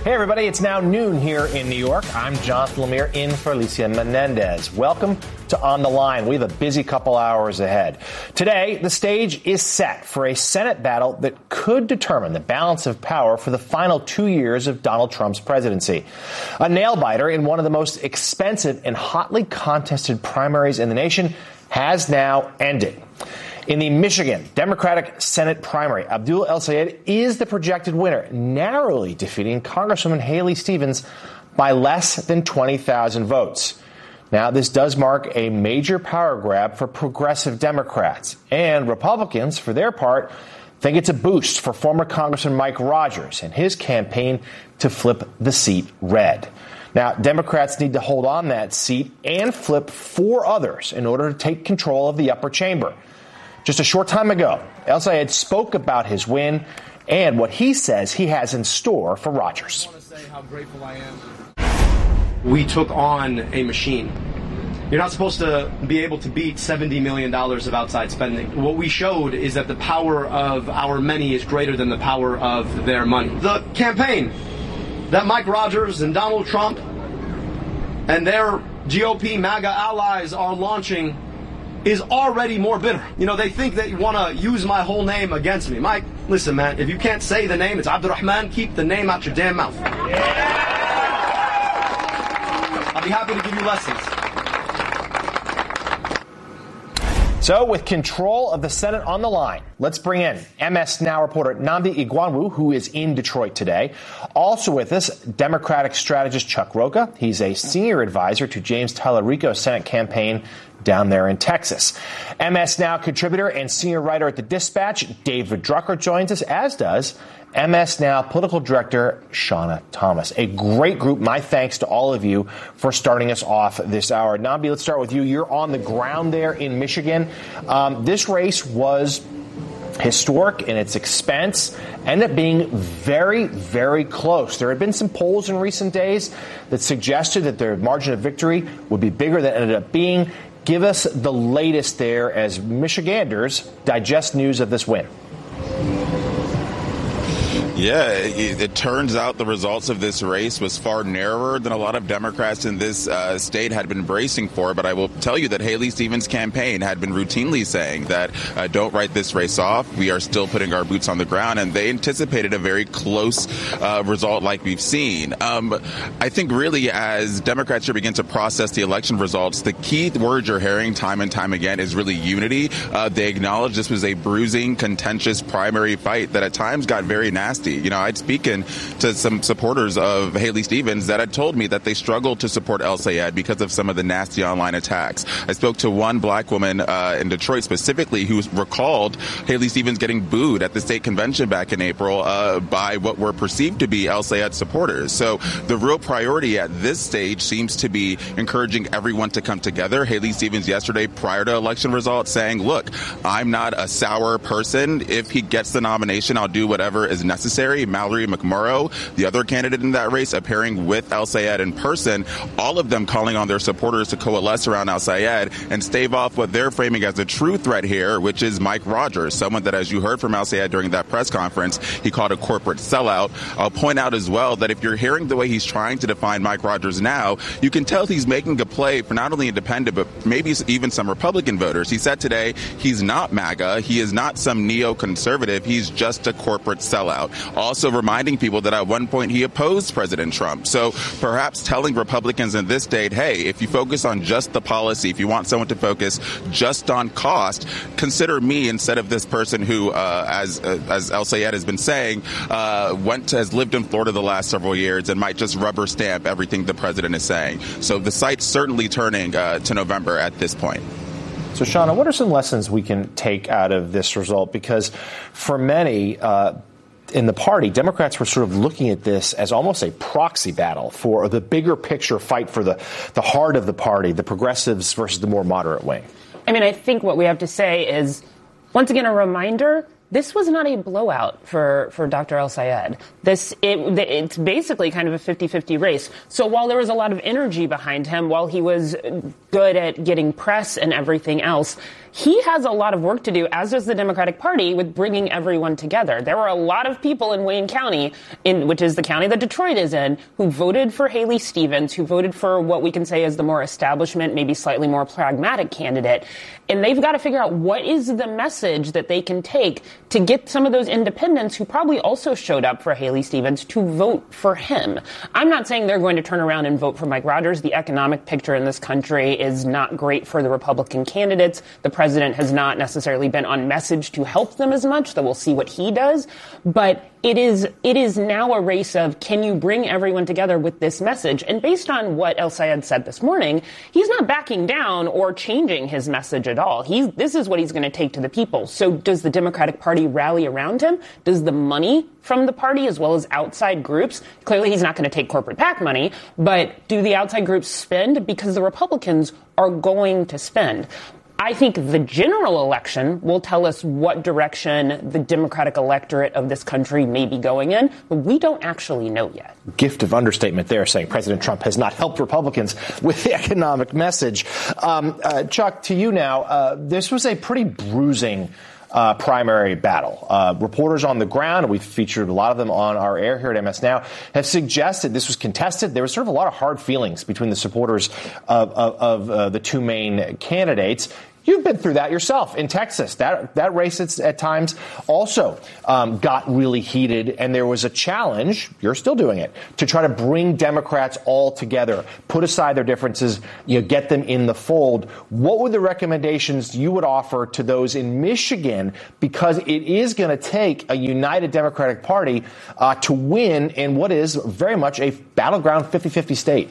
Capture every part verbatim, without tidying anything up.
Hey, everybody, it's now noon here in New York. I'm Jonathan Lemire in for Alicia Menendez. Welcome to On the Line. We have a busy couple hours ahead. Today, the stage is set for a Senate battle that could determine the balance of power for the final two years of Donald Trump's presidency. A nail-biter in one of the most expensive and hotly contested primaries in the nation has now ended. In the Michigan Democratic Senate primary, Abdul El-Sayed is the projected winner, narrowly defeating Congresswoman Haley Stevens by less than twenty thousand votes. Now, this does mark a major power grab for progressive Democrats, and Republicans, for their part, think it's a boost for former Congressman Mike Rogers and his campaign to flip the seat red. Now, Democrats need to hold on that seat and flip four others in order to take control of the upper chamber. Just a short time ago, El-Sayed spoke about his win and what he says he has in store for Rogers. I want to say how grateful I am. We took on a machine. You're not supposed to be able to beat seventy million dollars of outside spending. What we showed is that the power of our many is greater than the power of their money. The campaign that Mike Rogers and Donald Trump and their G O P MAGA allies are launching is already more bitter. You know, they think that you want to use my whole name against me. Mike, listen, man, if you can't say the name, it's Abdurrahman, keep the name out your damn mouth. Yeah. I'll be happy to give you lessons. So, with control of the Senate on the line, let's bring in M S Now reporter Nnamdi Igwanwu, who is in Detroit today. Also with us, Democratic strategist Chuck Rocha. He's a senior advisor to James Tallarico's Senate campaign down there in Texas. M S Now contributor and senior writer at The Dispatch, David Drucker, joins us, as does M S Now political director Shawna Thomas. A great group. My thanks to all of you for starting us off this hour. Nnamdi, let's start with you. You're on the ground there in Michigan. Um, this race was historic in its expense, ended up being very, very close. There had been some polls in recent days that suggested that their margin of victory would be bigger than it ended up being. Give us the latest there as Michiganders digest news of this win. Yeah, it, it turns out the results of this race was far narrower than a lot of Democrats in this uh, state had been bracing for. But I will tell you that Haley Stevens' campaign had been routinely saying that uh, don't write this race off. We are still putting our boots on the ground. And they anticipated a very close uh, result like we've seen. Um, I think really as Democrats here begin to process the election results, the key word you're hearing time and time again is really unity. Uh, they acknowledge this was a bruising, contentious primary fight that at times got very nasty. You know, I'd spoken to some supporters of Haley Stevens that had told me that they struggled to support El-Sayed because of some of the nasty online attacks. I spoke to one black woman uh, in Detroit specifically who recalled Haley Stevens getting booed at the state convention back in April uh, by what were perceived to be El-Sayed supporters. So the real priority at this stage seems to be encouraging everyone to come together. Haley Stevens yesterday, prior to election results, saying, look, I'm not a sour person. If he gets the nomination, I'll do whatever is necessary. Mallory McMurrow, the other candidate in that race, appearing with El-Sayed in person, all of them calling on their supporters to coalesce around El-Sayed and stave off what they're framing as a true threat here, which is Mike Rogers, someone that, as you heard from El-Sayed during that press conference, he called a corporate sellout. I'll point out as well that if you're hearing the way he's trying to define Mike Rogers now, you can tell he's making a play for not only independent, but maybe even some Republican voters. He said today he's not MAGA. He is not some neoconservative. He's just a corporate sellout. Also reminding people that at one point he opposed President Trump. So perhaps telling Republicans in this state, hey, if you focus on just the policy, if you want someone to focus just on cost, consider me instead of this person who, uh, as uh, as El-Sayed has been saying, uh, went to, has lived in Florida the last several years and might just rubber stamp everything the president is saying. So the site's certainly turning uh, to November at this point. So, Shawna, what are some lessons we can take out of this result? Because for many, uh, in the party, Democrats were sort of looking at this as almost a proxy battle for the bigger picture fight for the, the heart of the party, the progressives versus the more moderate wing. I mean, I think what we have to say is, once again, a reminder this was not a blowout for, for Doctor El-Sayed. This, it, it's basically kind of a fifty-fifty race. So while there was a lot of energy behind him, while he was good at getting press and everything else, he has a lot of work to do, as does the Democratic Party, with bringing everyone together. There were a lot of people in Wayne County, in which is the county that Detroit is in, who voted for Haley Stevens, who voted for what we can say is the more establishment, maybe slightly more pragmatic candidate. And they've got to figure out what is the message that they can take to get some of those independents who probably also showed up for Haley Stevens to vote for him. I'm not saying they're going to turn around and vote for Mike Rogers. The economic picture in this country is not great for the Republican candidates. The president has not necessarily been on message to help them as much, so we'll see what he does. But it is it is now a race of, can you bring everyone together with this message? And based on what El-Sayed said this morning, he's not backing down or changing his message at all. He's, this is what he's going to take to the people. So does the Democratic Party rally around him? Does the money from the party, as well as outside groups, clearly he's not going to take corporate PAC money, but do the outside groups spend? Because the Republicans are going to spend. I think the general election will tell us what direction the Democratic electorate of this country may be going in, but we don't actually know yet. Gift of understatement there, saying President Trump has not helped Republicans with the economic message. Um, uh, Chuck, to you now. Uh, this was a pretty bruising Uh, primary battle. Uh, reporters on the ground, we've featured a lot of them on our air here at M S Now, have suggested this was contested. There was sort of a lot of hard feelings between the supporters of, of, of uh, the two main candidates. You've been through that yourself in Texas. That that race at, at times also um, got really heated, and there was a challenge, you're still doing it, to try to bring Democrats all together, put aside their differences, you know, get them in the fold. What were the recommendations you would offer to those in Michigan? Because it is going to take a united Democratic Party uh, to win in what is very much a battleground fifty-fifty state.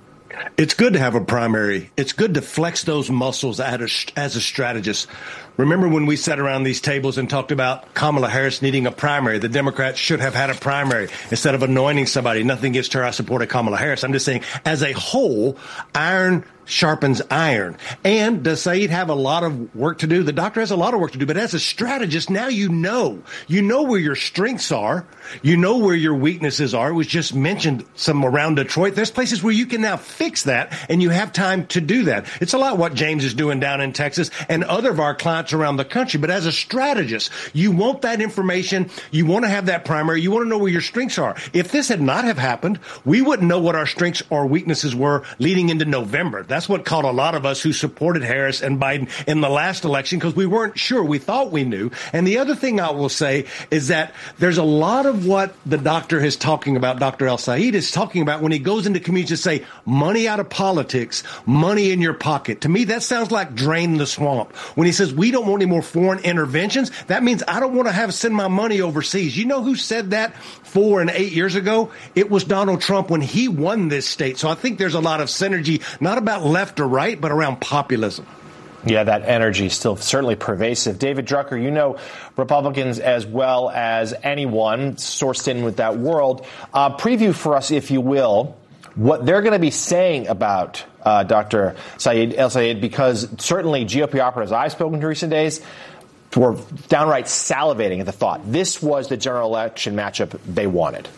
It's good to have a primary. It's good to flex those muscles as a strategist. Remember when we sat around these tables and talked about Kamala Harris needing a primary? The Democrats should have had a primary instead of anointing somebody. Nothing against her. I supported Kamala Harris. I'm just saying, as a whole, iron sharpens iron. And does Saeed have a lot of work to do? The doctor has a lot of work to do, but as a strategist, now you know. You know where your strengths are. You know where your weaknesses are. It was just mentioned some around Detroit. There's places where you can now fix that, and you have time to do that. It's a lot what James is doing down in Texas and other of our clients around the country. But as a strategist, you want that information. You want to have that primary. You want to know where your strengths are. If this had not have happened, we wouldn't know what our strengths or weaknesses were leading into November. That's what caught a lot of us who supported Harris and Biden in the last election, because we weren't sure. We thought we knew. And the other thing I will say is that there's a lot of what the doctor is talking about, Doctor El-Sayed is talking about when he goes into communities to say money out of politics, money in your pocket. To me, that sounds like drain the swamp. When he says we don't want any more foreign interventions, that means I don't want to have send my money overseas. You know who said that four and eight years ago? It was Donald Trump when he won this state. So I think there's a lot of synergy, not about left or right, but around populism. Yeah, that energy is still certainly pervasive. David Drucker, you know Republicans as well as anyone sourced in with that world. Uh, preview for us, if you will, what they're going to be saying about uh, Doctor Saeed El-Sayed, because certainly G O P operatives I've spoken to in recent days were downright salivating at the thought. This was the general election matchup they wanted.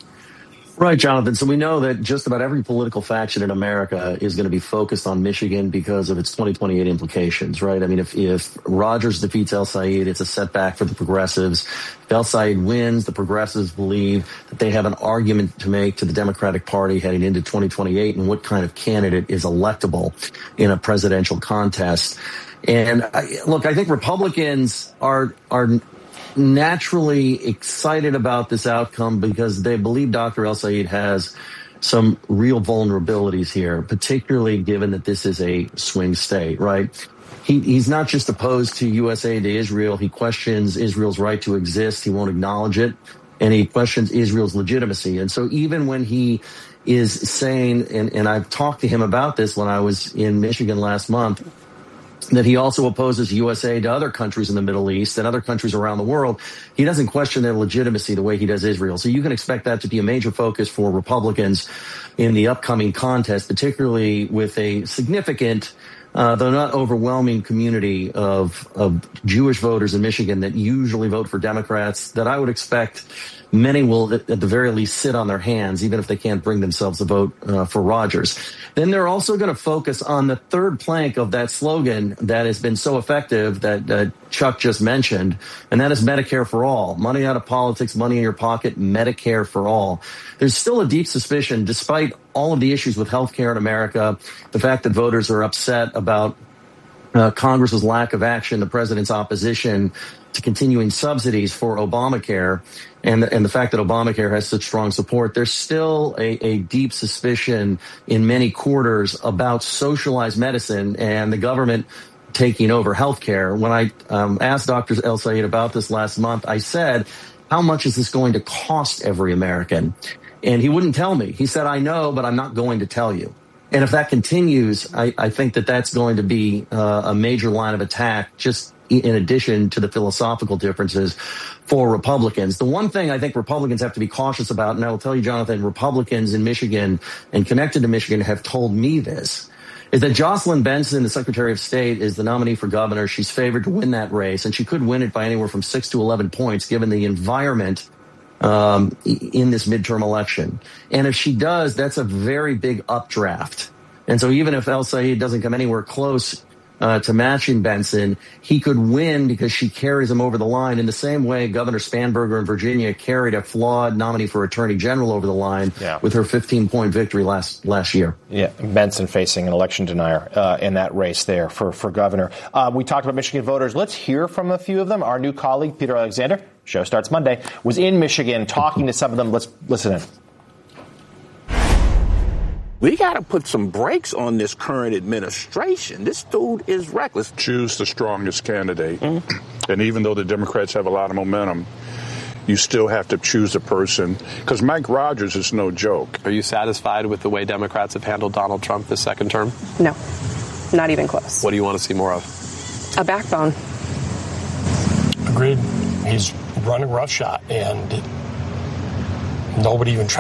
Right, Jonathan. So we know that just about every political faction in America is going to be focused on Michigan because of its twenty twenty-eight implications, right? I mean, if, if Rogers defeats El-Sayed, it's a setback for the progressives. If El-Sayed wins, the progressives believe that they have an argument to make to the Democratic Party heading into twenty twenty-eight and what kind of candidate is electable in a presidential contest. And I, look, I think Republicans are are naturally excited about this outcome because they believe Doctor El-Sayed has some real vulnerabilities here, particularly given that this is a swing state, right? He, he's not just opposed to U S aid to Israel. He questions Israel's right to exist. He won't acknowledge it. And he questions Israel's legitimacy. And so even when he is saying, and, and I've talked to him about this when I was in Michigan last month, that he also opposes U S aid to other countries in the Middle East and other countries around the world. He doesn't question their legitimacy the way he does Israel. So you can expect that to be a major focus for Republicans in the upcoming contest, particularly with a significant uh, the not overwhelming community of, of Jewish voters in Michigan that usually vote for Democrats, that I would expect many will, at the very least, sit on their hands, even if they can't bring themselves to vote uh, for Rogers. Then they're also going to focus on the third plank of that slogan that has been so effective that uh, Chuck just mentioned, and that is Medicare for all. Money out of politics, money in your pocket, Medicare for all. There's still a deep suspicion, despite all of the issues with health care in America, the fact that voters are upset about uh, Congress's lack of action, the president's opposition to continuing subsidies for Obamacare, and the, and the fact that Obamacare has such strong support, there's still a, a deep suspicion in many quarters about socialized medicine and the government taking over healthcare. When I um, asked Doctor El-Sayed about this last month, I said, how much is this going to cost every American? And he wouldn't tell me. He said, I know, but I'm not going to tell you. And if that continues, I, I think that that's going to be uh, a major line of attack, just in addition to the philosophical differences for Republicans. The one thing I think Republicans have to be cautious about, and I will tell you, Jonathan, Republicans in Michigan and connected to Michigan have told me this, is that Jocelyn Benson, the Secretary of State, is the nominee for governor. She's favored to win that race, and she could win it by anywhere from six to eleven points, given the environment um, in this midterm election. And if she does, that's a very big updraft. And so even if El-Sayed doesn't come anywhere close Uh, to matching Benson, he could win because she carries him over the line in the same way Governor Spanberger in Virginia carried a flawed nominee for Attorney General over the line yeah. with her fifteen-point victory last last year. Yeah, Benson facing an election denier uh, in that race there for, for governor. Uh, we talked about Michigan voters. Let's hear from a few of them. Our new colleague, Peter Alexander, show starts Monday, was in Michigan talking to some of them. Let's listen in. We got to put some brakes on this current administration. This dude is reckless. Choose the strongest candidate. Mm-hmm. And even though the Democrats have a lot of momentum, you still have to choose a person, because Mike Rogers is no joke. Are you satisfied with the way Democrats have handled Donald Trump this second term? No, not even close. What do you want to see more of? A backbone. Agreed. He's running roughshod, and nobody even tried.